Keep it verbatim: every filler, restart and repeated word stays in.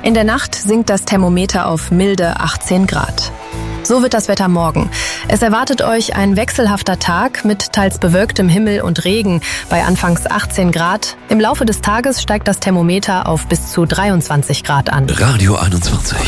In der Nacht sinkt das Thermometer auf milde achtzehn Grad. So wird das Wetter morgen. Es erwartet euch ein wechselhafter Tag mit teils bewölktem Himmel und Regen bei anfangs achtzehn Grad. Im Laufe des Tages steigt das Thermometer auf bis zu dreiundzwanzig Grad an. Radio einundzwanzig.